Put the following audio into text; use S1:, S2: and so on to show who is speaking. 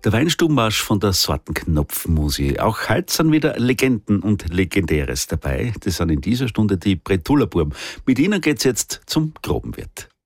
S1: Der Weinstubenmarsch von der Sortenknopfmusik. Auch heute sind wieder Legenden und Legendäres dabei. Das sind in dieser Stunde die Bretullerbuben. Mit ihnen geht's jetzt zum Grubenwirt.